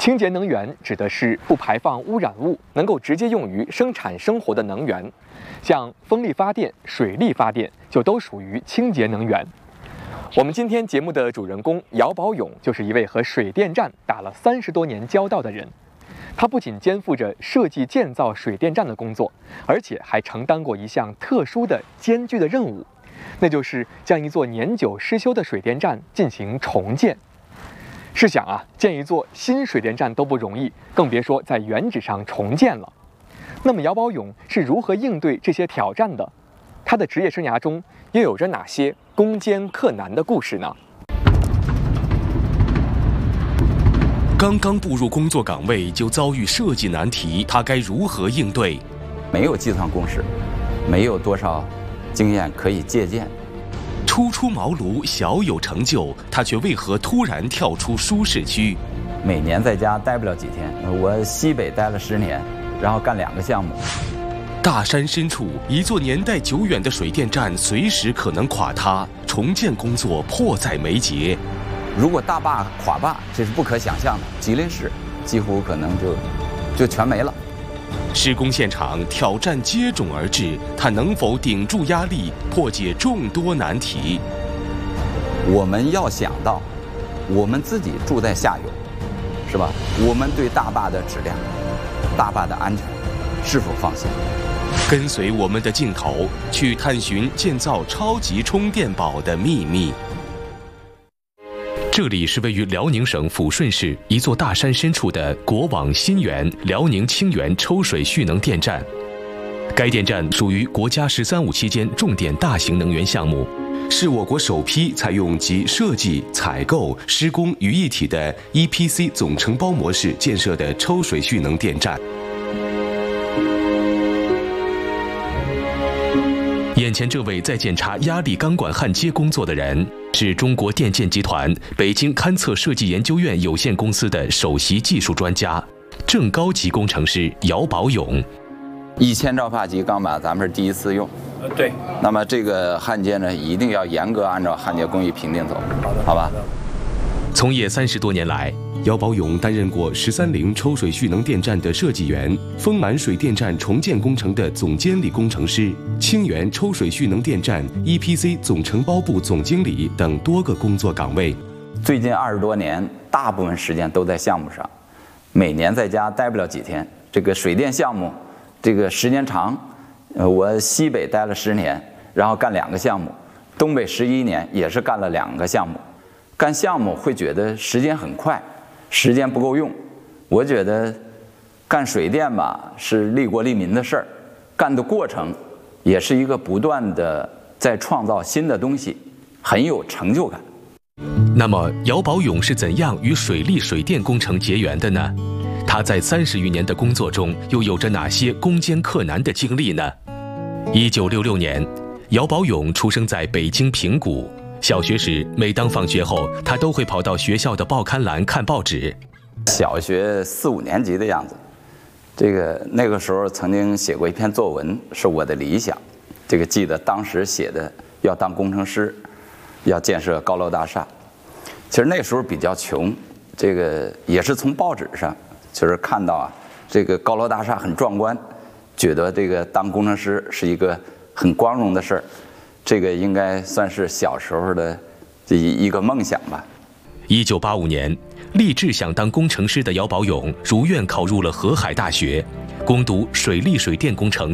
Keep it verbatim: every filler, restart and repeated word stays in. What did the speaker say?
清洁能源指的是不排放污染物，能够直接用于生产生活的能源，像风力发电、水力发电就都属于清洁能源。我们今天节目的主人公姚宝勇就是一位和水电站打了三十多年交道的人。他不仅肩负着设计建造水电站的工作，而且还承担过一项特殊的艰巨的任务，那就是将一座年久失修的水电站进行重建。试想啊，建一座新水电站都不容易，更别说在原址上重建了。那么姚宝勇是如何应对这些挑战的？他的职业生涯中又有着哪些攻坚克难的故事呢？ 刚刚步入工作岗位就遭遇设计难题，他该如何应对？ 没有计算公式，没有多少经验可以借鉴。 初出茅庐，小有成就，他却为何突然跳出舒适区？ 每年在家待不了几天，我西北待了十年，然后干两个项目。 大山深处，一座年代久远的水电站随时可能垮塌，重建工作迫在眉睫。 如果大坝垮坝，这是不可想象的。吉林市几乎可能就就全没了。 施工现场挑战接踵而至，他能否顶住压力，破解众多难题？ 我们要想到，我们自己住在下游，是吧？我们对大坝的质量、大坝的安全是否放心？ 跟随我们的镜头，去探寻建造超级充电宝的秘密。这里是位于辽宁省抚顺市一座大山深处的国网新源辽宁清源抽水蓄能电站。该电站属于国家“十三五”期间重点大型能源项目，是我国首批采用集设计、采购、施工于一体的 E P C 总承包模式建设的抽水蓄能电站。眼前这位在检查压力钢管焊接工作的人，是中国电建集团北京勘测设计研究院有限公司的首席技术专家、正高级工程师姚宝勇。 一千兆帕级钢板咱们是第一次用， 呃，对。 那么这个焊接呢，一定要严格按照焊接工艺评定走。 好的， 好吧。 从业三十多年来，姚宝勇担任过十三陵抽水蓄能电站的设计员、丰满水电站重建工程的总监理工程师、清源抽水蓄能电站 E P C 总承包部总经理等多个工作岗位。 最近二十多年，大部分时间都在项目上，每年在家待不了几天。这个水电项目，这个时间长，呃，我西北待了十年，然后干两个项目，东北十一年也是干了两个项目。干项目会觉得时间很快，时间不够用。我觉得干水电吧是利国利民的事儿，干的过程也是一个不断的在创造新的东西，很有成就感。 那么姚宝勇是怎样与水利水电工程结缘的呢？他在三十余年的工作中又有着哪些攻坚克难的经历呢？一九六六年，姚宝勇出生在北京平谷。小学时，每当放学后，他都会跑到学校的报刊栏看报纸。 小学四五年级的样子，这个那个时候曾经写过一篇作文，是我的理想。这个记得当时写的要当工程师，要建设高楼大厦。其实那时候比较穷，这个也是从报纸上就是看到啊，这个高楼大厦很壮观，觉得这个当工程师是一个很光荣的事儿。这个应该算是小时候的一一个梦想吧。 一九八五年，立志想当工程师的姚宝勇如愿考入了河海大学，攻读水利水电工程